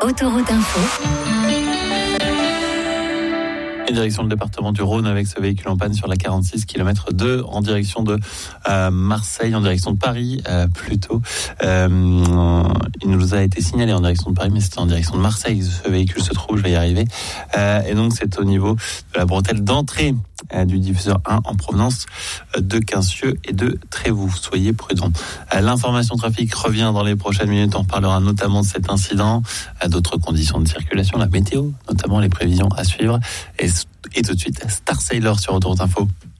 Autoroute Info. Et direction le département du Rhône avec ce véhicule en panne sur la 46 km 2 en direction de Marseille, en direction de Paris plutôt. Il nous a été signalé en direction de Paris, mais c'était en direction de Marseille. Ce véhicule se trouve, je vais y arriver. Et donc c'est au niveau de la bretelle d'entrée du diffuseur 1 en provenance de Quincieux et de Trévoux. Soyez prudents. L'information trafic revient dans les prochaines minutes. On reparlera notamment de cet incident, d'autres conditions de circulation, la météo, notamment les prévisions à suivre. Et tout de suite, Star Sailor sur Autoroute Info.